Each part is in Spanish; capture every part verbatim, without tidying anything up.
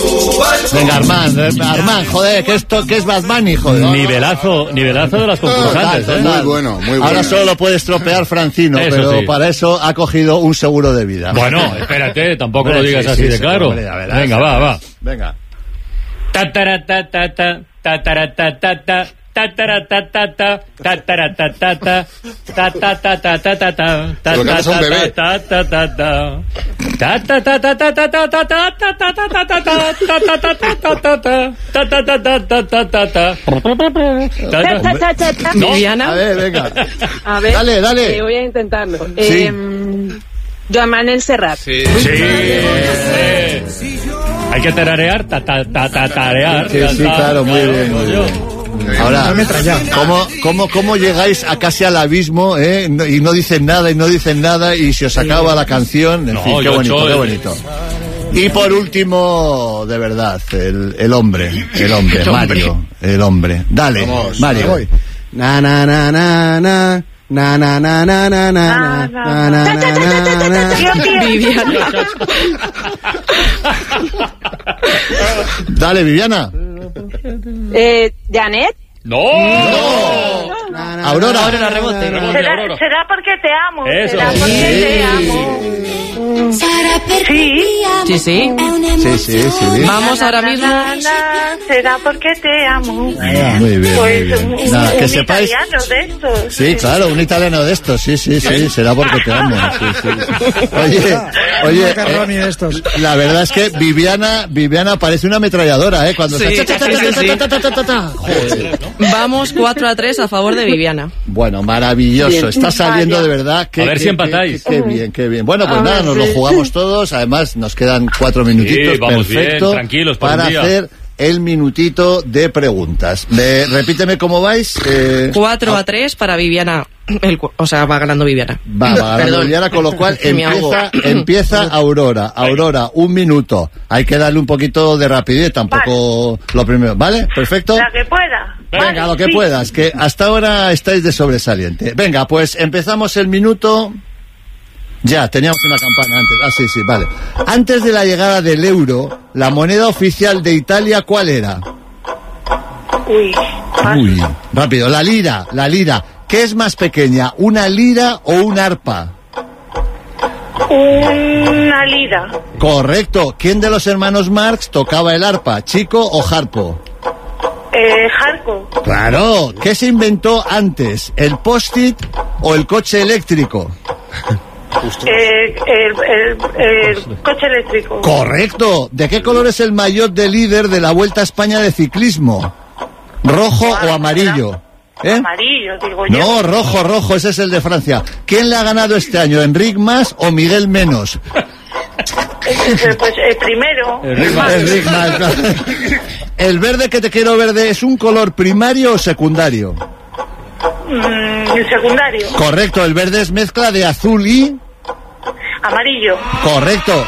Venga, Armand, Armand, joder, que esto, que es Bad Bunny, joder. Nivelazo, nivelazo de las concursantes, ¿eh? Muy bueno, muy bueno. Ahora solo lo puede estropear Francino, Eso pero sí. para eso ha cogido un seguro de vida. Bueno, espérate, tampoco Hombre, lo digas sí, así sí, de sí, claro. hombre, a ver, a Venga, ver. va, va. Venga. Tataratatata, tataratatata, tataratatata, tataratatata, tatatatatata, Lo que haces a un bebé. tatatatatata, tatatatatata, tatatatatata. No. Viviana. A ver, venga. A ver, Dale, dale. eh, voy a intentarlo. Sí. Eh, Joan Manuel Serrat. Sí. Sí. Hay que tararear, ta, ta, ta, ta, tarear. Sí, sí, claro, muy bien, muy bien. Ahora, ¿cómo, cómo, ¿cómo llegáis a casi al abismo, eh? No- y no dicen nada, y no dicen nada, y se os acaba la canción? En No, fin, qué yo bonito, soy- qué bonito. Y por último, de verdad, el, el hombre, el hombre, Mario, el hombre. Dale, Vamos, Mario. voy. Na na na na na na na na na na na na na na na na. Viviana. Dale, Viviana. Eh, Janet. ¡No! Aurora. Aurora, rebote. Rebote, Será, Aurora. será porque te amo. Eso. Será porque Sí. te amo. Sí. Sí, sí. Sí, sí, sí. Vamos ahora mismo. Na, na, na, será porque te amo. Muy bien, muy Pues bien. un, Nada, un que sepáis. italiano de estos. Sí, claro, un italiano de estos, sí, sí, sí, será porque te amo. Sí, sí. Oye, oye, eh, la verdad es que Viviana, Viviana parece una ametralladora, ¿eh? Cuando Sí, está... sí, sí, sí. ta, ta, ta, ta, ta. Joder. Vamos cuatro a tres a favor de Viviana. Bueno, maravilloso, Bien. está saliendo Vaya. de verdad. Qué, A ver qué, si qué, empatáis. Qué, qué bien, qué bien. Bueno, pues A nada, ver, nos lo sí. jugamos todos, además nos quedan cuatro minutitos, Sí, vamos perfecto, bien, tranquilos por para un día. hacer el minutito de preguntas. Le- repíteme cómo vais. Eh, cuatro a tres para Viviana. El, cu- o sea, va ganando Viviana. Va, va ganando Perdón. Viviana, con lo cual Me ahogo. empieza, empieza Aurora. Aurora, un minuto. Hay que darle un poquito de rapidez, tampoco lo primero. ¿Vale? Perfecto. La que pueda. Venga, Vale, lo que sí. puedas, que hasta ahora estáis de sobresaliente. Venga, pues empezamos el minuto. Ya, teníamos una campana antes. Ah, sí, sí, vale. Antes de la llegada del euro, la moneda oficial de Italia, ¿cuál era? Uy. Uy, rápido. La lira, la lira. ¿Qué es más pequeña, una lira o un arpa? Una lira. Correcto. ¿Quién de los hermanos Marx tocaba el arpa, Chico o Harpo? Eh, Jarco. Claro. ¿Qué se inventó antes, el post-it o el coche eléctrico? Eh, el, el, el coche eléctrico. Correcto. ¿De qué color es el maillot de líder de la Vuelta a España de ciclismo? ¿Rojo o amarillo? ¿Eh? Amarillo, digo yo. No, rojo, rojo, ese es el de Francia. ¿Quién le ha ganado este año, Enric Mas o Miguel Menos? Eh, Pues el primero. Enric Mas, claro. ¿El verde que te quiero verde es un color primario o secundario? Mm, el secundario. Correcto, el verde es mezcla de azul y... Amarillo. Correcto.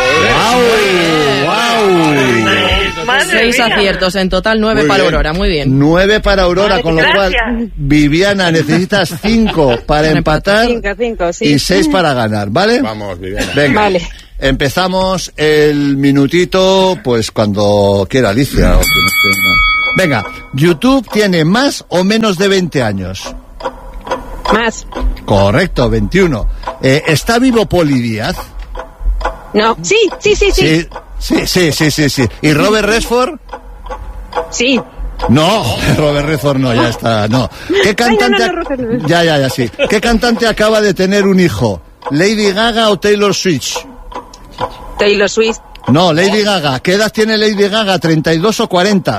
¡Wow! ¡Wow! Madre Seis mía. aciertos en total, nueve Muy para bien. Aurora. Muy bien. Nueve para Aurora, con lo cual, Gracias. Viviana, necesitas cinco para empatar Cinco, cinco, sí. y seis para ganar, ¿vale? Vamos, Viviana. Venga, Vale. empezamos el minutito, pues cuando quiera Alicia. O que no esté, no. Venga, ¿YouTube tiene más o menos de veinte años? Más. Correcto, veintiuno. Eh, ¿Está vivo Poli Díaz? No. Sí, sí, sí, sí. Sí, sí, sí, sí, sí. ¿Y Robert Redford? Sí. No, Robert Redford no, ya está, no. ¿Qué cantante? no, no, Robert Redford. Ya, ya, ya, sí. ¿Qué cantante acaba de tener un hijo? ¿Lady Gaga o Taylor Swift? Taylor Swift. No, Lady Gaga. ¿Qué edad tiene Lady Gaga? ¿treinta y dos o cuarenta?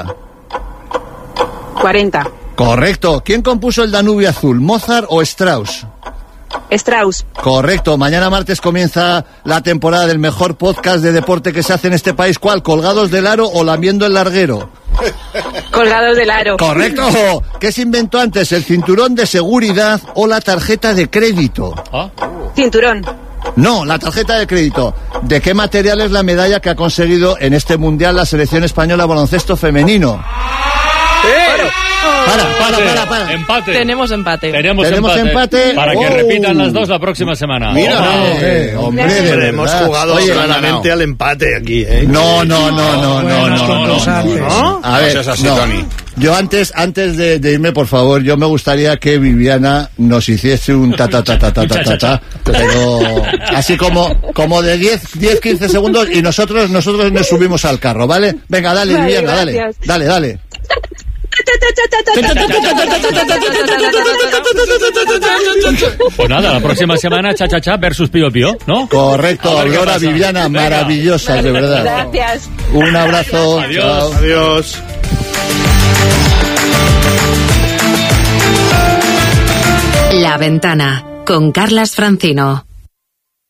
cuarenta. Correcto. ¿Quién compuso el Danubio Azul? ¿Mozart o Strauss? Strauss. Correcto. Mañana martes comienza la temporada del mejor podcast de deporte que se hace en este país. ¿Cuál? ¿Colgados del aro o lamiendo el larguero? Colgados del aro. Correcto. ¿Qué se inventó antes? ¿El cinturón de seguridad o la tarjeta de crédito? Ah, Cinturón. No, la tarjeta de crédito. ¿De qué material es la medalla que ha conseguido en este mundial la selección española baloncesto femenino? Para, para, para, para. Empate. Tenemos empate. Tenemos, Tenemos empate. Para que Oh. repitan las dos la próxima semana. Mira, Toma. Hombre, hombre, de Hombre, hemos verdad. jugado Oye, claramente al empate aquí, ¿eh? No, no, no, no, no, Buenos no, no, concursantes. no. A No ver, seas así, no. Tony. Yo antes, antes de, de irme, por favor, yo me gustaría que Viviana nos hiciese un ta ta ta ta ta ta ta, ta, pero así como, como de diez, diez, quince segundos y nosotros, nosotros nos subimos al carro, ¿vale? Venga, dale, Vale, Viviana, dale, gracias. dale, dale. Pues nada, la próxima semana cha cha cha versus Pío Pío, ¿no? Correcto, A ver qué Aurora, pasa. Viviana, Venga. maravillosas, de verdad. Gracias. Un abrazo. Adiós. Chao. Adiós. La Ventana con Carlas Francino.